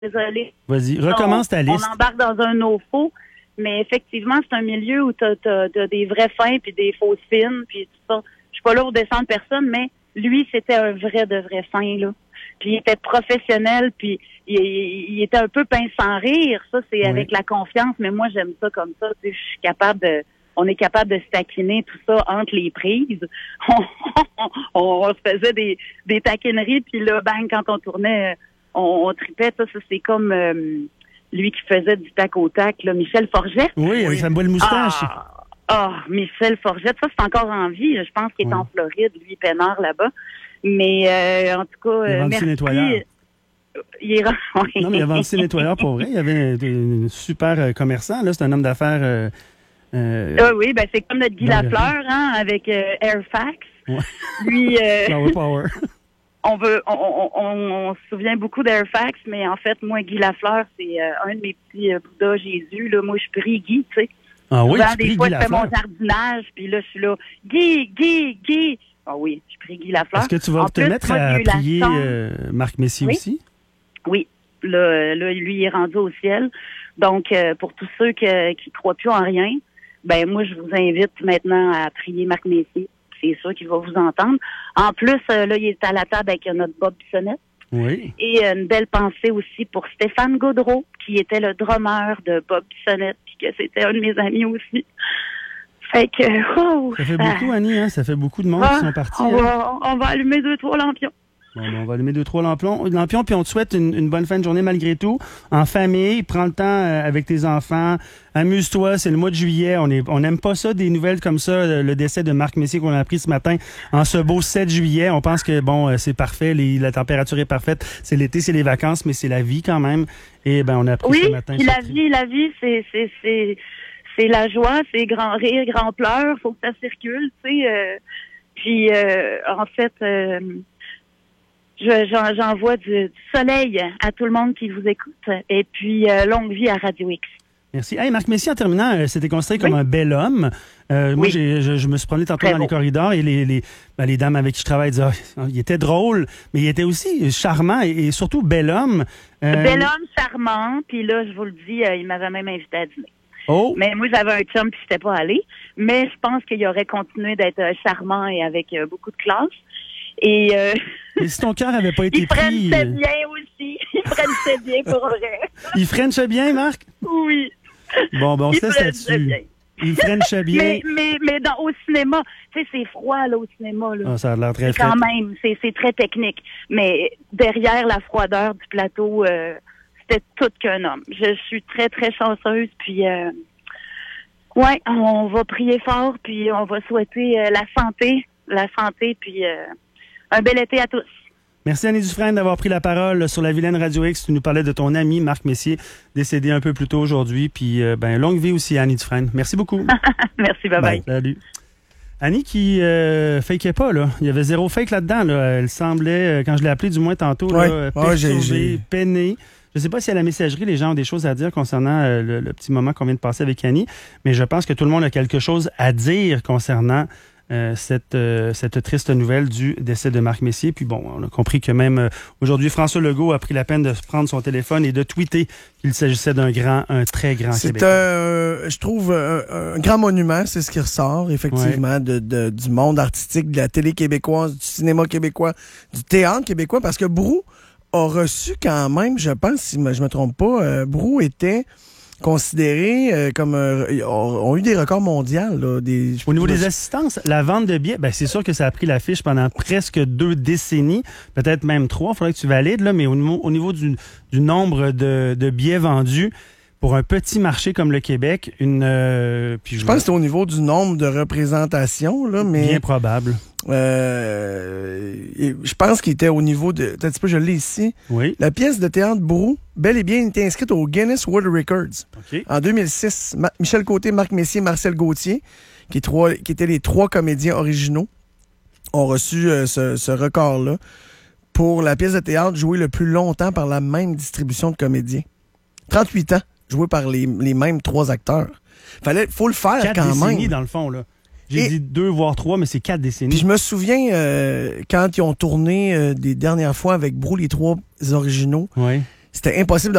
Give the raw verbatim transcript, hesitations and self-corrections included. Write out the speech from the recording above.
désolée. Vas-y, recommence ta liste. On embarque dans un no-faux, mais effectivement, c'est un milieu où tu as des vrais fins puis des fausses fines, puis tout ça. Je suis pas là pour descendre personne, mais lui, c'était un vrai de vrai fin, là. Puis il était professionnel, puis il, il, il était un peu pince sans rire. Ça, c'est oui. avec la confiance, mais moi, j'aime ça comme ça. Tu sais, je suis capable de... On est capable de se taquiner, tout ça, entre les prises. On, on, on se faisait des, des taquineries, puis là, bang, quand on tournait, on, on tripait. Ça, ça c'est comme euh, lui qui faisait du tac au tac, là, Michel Forget. Oui, avec sa belle moustache. Ah, ah, Michel Forget, ça, c'est encore en vie. Je pense qu'il est oui. en Floride, lui, peinard là-bas. Mais euh, en tout cas, il a vendu merci. Ses nettoyeurs. Il est... non, mais il a vendu ses nettoyeurs pour vrai. Il y avait un, un super commerçant, là. C'est un homme d'affaires... Euh, Euh, ah oui, ben c'est comme notre Guy Lafleur, hein, avec euh, Airfax. Ouais. Lui, euh, Flower Power. on veut, on, on, on, on se souvient beaucoup d'Airfax, mais en fait, moi, Guy Lafleur, c'est euh, un de mes petits euh, Bouddha Jésus. Là, moi, je prie Guy, tu sais. Ah oui, souvent, tu des pries fois, Guy je fais Lafleur. mon jardinage, puis là, je suis là, Guy, Guy, Guy. Ah oui, je prie Guy Lafleur. Est-ce que tu vas en te plus, mettre moi, à prier euh, Marc Messier oui? aussi? Oui. Là, là, lui, il est rendu au ciel. Donc, euh, pour tous ceux que, qui croient plus en rien, ben moi, je vous invite maintenant à prier Marc Messier. C'est sûr qu'il va vous entendre. En plus, euh, là, il est à la table avec notre Bob Bissonnette. Oui. Et euh, une belle pensée aussi pour Stéphane Gaudreau, qui était le drummer de Bob Bissonnette, puis que c'était un de mes amis aussi. Fait que, oh, ça fait beaucoup, Annie, hein? Ça fait beaucoup de monde ah, qui sont partis. On, hein? va, on va allumer deux, trois lampions. Bon, ben on va allumer deux, trois lampions, lampions puis on te souhaite une, une bonne fin de journée malgré tout. En famille, prends le temps euh, avec tes enfants, amuse-toi, c'est le mois de juillet. On est, on n'aime pas ça, des nouvelles comme ça, le décès de Marc Messier qu'on a appris ce matin en ce beau sept juillet. On pense que, bon, euh, c'est parfait, les, la température est parfaite, c'est l'été, c'est les vacances, mais c'est la vie quand même. Et ben on a appris oui, ce matin. Oui, la vie, la vie, c'est... c'est, c'est... C'est la joie, c'est grand rire, grand pleur, faut que ça circule, tu sais. Euh, puis, euh, en fait, euh, je, j'en, j'envoie du, du soleil à tout le monde qui vous écoute. Et puis, euh, longue vie à Radio X. Merci. Hey, Marc Messier, en terminant, euh, c'était considéré comme oui. un bel homme. Euh, oui. Moi, j'ai, je, je me suis promené tantôt Très dans beau. les corridors et les, les, ben, les dames avec qui je travaille disaient oh, il était drôle, mais il était aussi charmant et, et surtout bel homme. Euh... Bel homme, charmant. Puis là, je vous le dis, euh, il m'avait même invité à dîner. Oh. Mais moi, j'avais un chum puis je n'étais pas allée. Mais je pense qu'il aurait continué d'être euh, charmant et avec euh, beaucoup de classe. Et, euh, et si ton cœur n'avait pas été il pris... Il frenchait bien aussi. Il frenchait bien pour vrai. Il frenchait bien, Marc? Oui. Bon, ben on se laisse là-dessus. Bien. Il frenchait bien. Mais, mais, mais dans, au cinéma, tu sais, c'est froid là, au cinéma. Là. Ah, ça a l'air très frais. Quand même, c'est, c'est très technique. Mais derrière la froideur du plateau... Euh, c'était tout qu'un homme. Je suis très, très chanceuse. Puis, euh, ouais, on va prier fort, puis on va souhaiter euh, la santé, la santé, puis euh, un bel été à tous. Merci Annie Dufresne d'avoir pris la parole sur la Vilaine Radio X. Tu nous parlais de ton ami Marc Messier, décédé un peu plus tôt aujourd'hui. Puis, euh, ben, longue vie aussi Annie Dufresne. Merci beaucoup. Merci, bye bye. Bye. Salut. Annie qui euh, fakeait pas, là. Il y avait zéro fake là-dedans, là. Elle semblait, quand je l'ai appelée du moins tantôt, ouais. là, perturbée, ouais, j'ai, j'ai... peinée. Je ne sais pas si à la messagerie, les gens ont des choses à dire concernant euh, le, le petit moment qu'on vient de passer avec Annie, mais je pense que tout le monde a quelque chose à dire concernant euh, cette, euh, cette triste nouvelle du décès de Marc Messier. Puis bon, on a compris que même euh, aujourd'hui, François Legault a pris la peine de prendre son téléphone et de tweeter qu'il s'agissait d'un grand, un très grand C'est Québécois. un, je trouve, un, un grand monument, c'est ce qui ressort, effectivement, ouais. de, de, du monde artistique, de la télé québécoise, du cinéma québécois, du théâtre québécois, parce que Brou a reçu quand même, je pense, si je me trompe pas, euh, Brou était considéré euh, comme... Euh, ont, ont eu des records mondiaux. Là, des, Au niveau des assistances, la vente de billets, ben, c'est sûr que ça a pris l'affiche pendant presque deux décennies, peut-être même trois, il faudrait que tu valides, là, mais au, au niveau du, du nombre de, de billets vendus, pour un petit marché comme le Québec, une... Euh, puis je, je pense que c'est au niveau du nombre de représentations, là, mais... Bien probable. Euh, je pense qu'il était au niveau de... Un petit peu, je l'ai ici. Oui. La pièce de théâtre Brou, bel et bien, était inscrite au Guinness World Records. Okay. En deux mille six, Ma- Michel Côté, Marc Messier, Marcel Gauthier, qui, est trois, qui étaient les trois comédiens originaux, ont reçu euh, ce, ce record-là pour la pièce de théâtre jouée le plus longtemps par la même distribution de comédiens. trente-huit ans, jouée par les, les mêmes trois acteurs. Fallait, faut le faire quatre quand même. Quatre décennies, dans le fond, là. J'ai Et, dit deux, voire trois, mais c'est quatre décennies. Puis je me souviens, euh, quand ils ont tourné euh, des dernières fois avec Brou, les trois originaux, oui. c'était impossible de